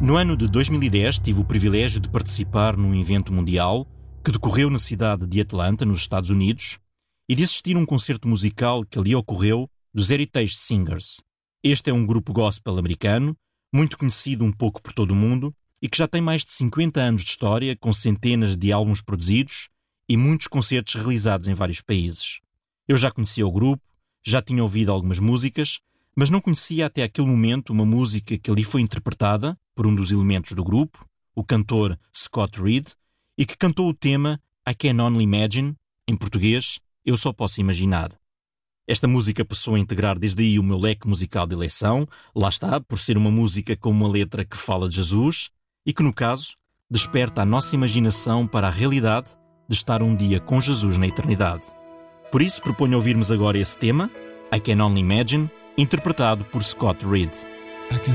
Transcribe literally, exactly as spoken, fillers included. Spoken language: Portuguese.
No ano de dois mil e dez tive o privilégio de participar num evento mundial que decorreu na cidade de Atlanta, nos Estados Unidos, e de assistir a um concerto musical que ali ocorreu dos Heritage Singers. Este é um grupo gospel americano, muito conhecido um pouco por todo o mundo e que já tem mais de cinquenta anos de história, com centenas de álbuns produzidos e muitos concertos realizados em vários países. Eu já conhecia o grupo, já tinha ouvido algumas músicas, mas não conhecia até aquele momento uma música que ali foi interpretada por um dos elementos do grupo, o cantor Scott Reed, e que cantou o tema I Can Only Imagine, em português, Eu Só Posso Imaginar. Esta música passou a integrar desde aí o meu leque musical de eleição, lá está, por ser uma música com uma letra que fala de Jesus e que, no caso, desperta a nossa imaginação para a realidade de estar um dia com Jesus na eternidade. Por isso, proponho ouvirmos agora esse tema, I Can Only Imagine, interpretado por Scott Reed.